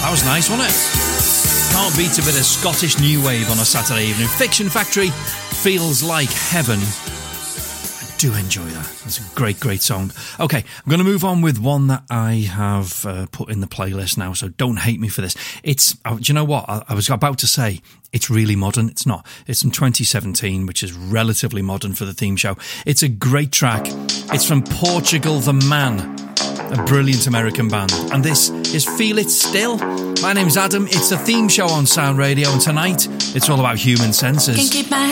That was nice, wasn't it? Can't beat a bit of Scottish new wave on a Saturday evening. Fiction Factory, Feels Like Heaven. I do enjoy that. It's a great, great song. Okay, I'm going to move on with one that I have put in the playlist now, so don't hate me for this. It's, do you know what? I was about to say, it's really modern. It's not. It's from 2017, which is relatively modern for the theme show. It's a great track. It's from Portugal The Man, a brilliant American band. And this is Feel It Still. My name's Adam. It's the theme show on Sound Radio. And tonight, it's all about human senses.